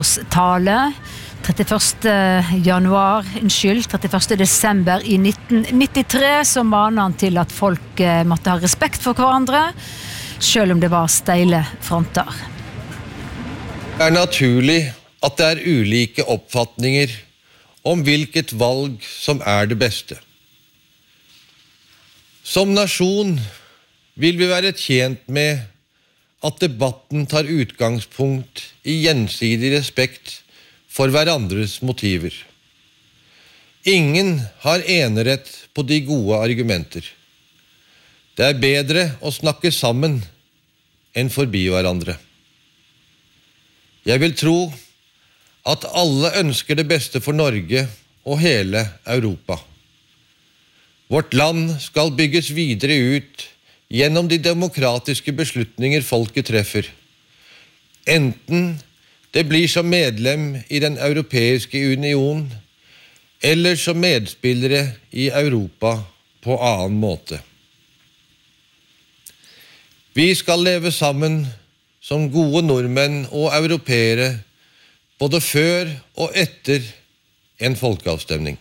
tale 31. desember i 1993 så maner han til at folk måtte ha respekt for hverandre, selv om det var steile fronter. Det naturlig at det ulike oppfatninger om hvilket valg som det beste. Som nasjon vil vi være tjent med at debatten tar utgangspunkt i gjensidig respekt for hverandres motiver. Ingen har enerett på de gode argumenter. Det bedre å snakke sammen enn forbi hverandre. Jeg vil tro at alle ønsker det beste for Norge og hele Europa. Vårt land skal bygges videre ut gjennom de demokratiske beslutninger folket treffer. Enten det blir som medlem i den europeiske union, eller som medspillere i Europa på annen måte. Vi skal leve sammen som gode nordmenn og europeere, både før og etter en folkeavstemning.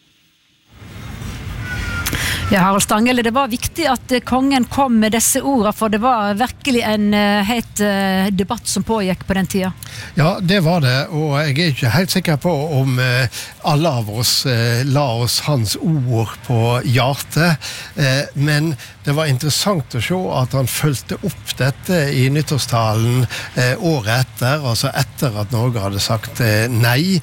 Ja, Harald Stanghelle, det var viktig at kongen kom med disse ordene, for det var virkelig en het debatt som pågikk på den tida. Ja, det var det, og jeg ikke helt sikker på om alle av oss la oss hans ord på hjertet, men det var interessant å se at han følte opp dette i nyttårstalen året etter, altså etter at Norge hadde sagt nei.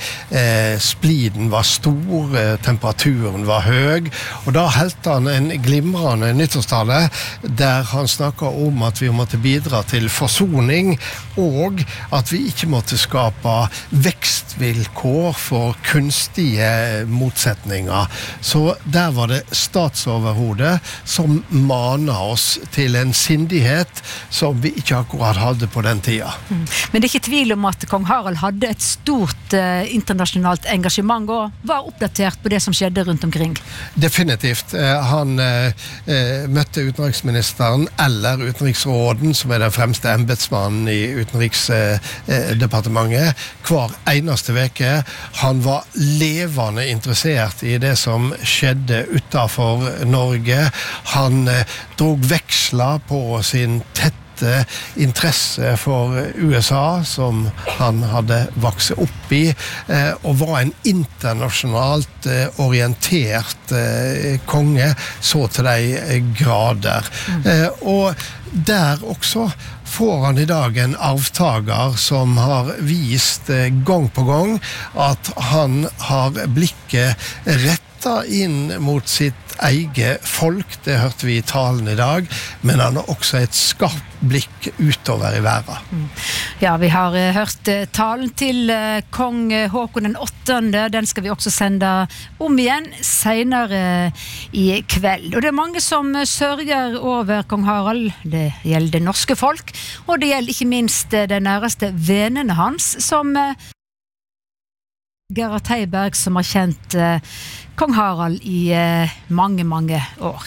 Spliden var stor, temperaturen var høy, og da helte han en glimrende nyttårstale der han snakket om at vi måtte bidra til forsoning, og at vi ikke måtte skape vekstvilkår for kunstige motsetninger. Så der var det statsoverhodet som manet oss til en sindighet som vi ikke akkurat hadde på den tida. Men det ikke tvil om at kong Harald hadde et stort internasjonalt engasjement og var oppdatert på det som skjedde rundt omkring. Definitivt. Han møtte utenriksministeren eller utenriksråden, som den fremste embetsmannen i utenriksdepartementet, hver eneste veke. Han var levende interessert i det som skjedde utenfor Norge. Han drog veksler på sin tette interesse for USA, som han hadde vokst opp i, og var en internasjonalt orientert konge, så til de grader. Og der også får han i dag en avtager som har vist gang på gang at han har blikket retta inn mot sitt eget folk, det hørte vi i talen i dag, men han har også et skarpt blikk utover i verden. Ja, vi har hørt talen til kong Håkon den 8. Den skal vi også sende om igjen senere i kveld. Og det mange som sørger over kong Harald. Det gjelder det norske folk, og det gjelder ikke minst de næreste vennene hans, som Gerhard Heiberg, som har kjent kong Harald i mange, mange år.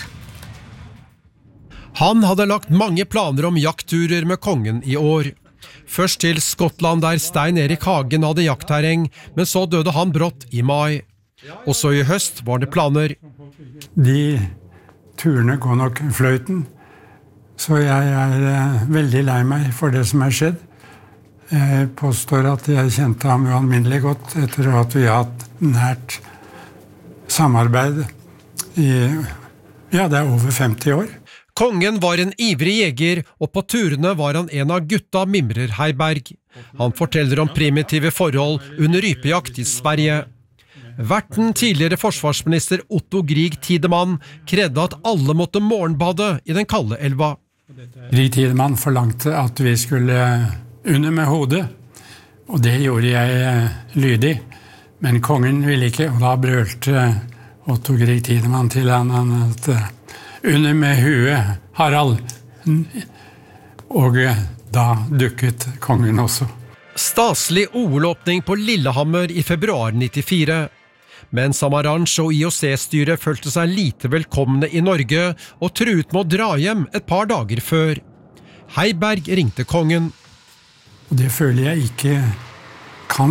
Han hadde lagt mange planer om jaktturer med kongen i år. Først til Skottland, der Stein Erik Hagen hadde jaktterreng, men så døde han brått i mai. Også i høst var det planer. De turene går nok fløyten, så jeg veldig lei meg for det som skjedd. Jeg påstår at jeg kjente ham ualminnelig godt etter at vi har hatt nært samarbeid i, ja, det over 50 år. Kongen var en ivrig jeger, og på turene var han en av gutta, mimrer Heiberg. Han forteller om primitive forhold under rypejakt i Sverige. Verten tidligere forsvarsminister Otto Grieg Tidemann kredde at alle måtte morgenbade i den kalde elva. Grieg Tidemann forlangte at vi skulle under med hodet, og det gjorde jeg lydig. Men kongen ville ikke, og da brølte Otto Grieg Tidemann til han at under med huet, Harald. Og da dukket kongen også. Staselig OL-åpning på Lillehammer i februar 94. Men Samaranch og IOC-styret følte seg lite velkomne i Norge og truet med å dra hjem et par dager før. Heiberg ringte kongen. Og det føler jeg ikke